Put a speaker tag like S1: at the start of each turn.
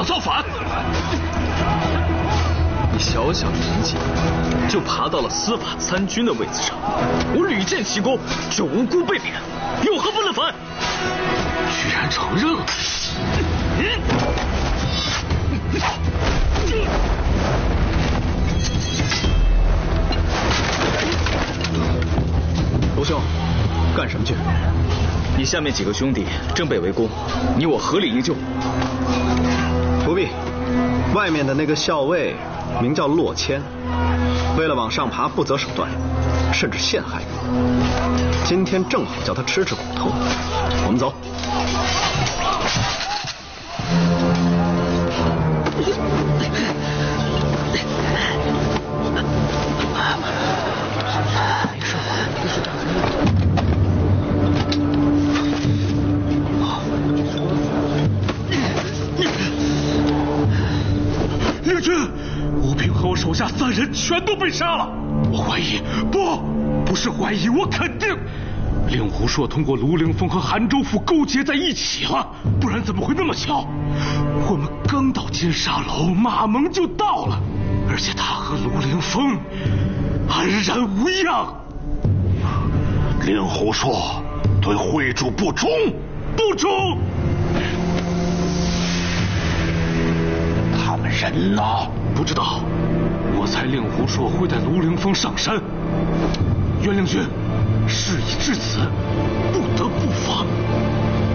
S1: 想造反？
S2: 你小小年纪就爬到了司法参军的位子上，我屡建奇功，却无辜被贬，有何不能反？
S1: 居然承认了！
S2: 卢兄，干什么去？你下面几个兄弟正被围攻，你我合力营救。
S3: 不必，外面的那个校尉名叫洛谦，为了往上爬不择手段，甚至陷害你。今天正好叫他吃吃苦头。我们走。
S1: 令君，吴炳和我手下3人全都被杀了。我怀疑，不是怀疑，我肯定，令狐硕通过卢凌风和韩州府勾结在一起了，不然怎么会那么巧？我们刚到金沙楼，马蒙就到了，而且他和卢凌风安然无恙。令狐硕对会主不忠，不忠。他们人呢？不知道。我猜令狐硕会带卢凌风上山。袁令君，事已至此，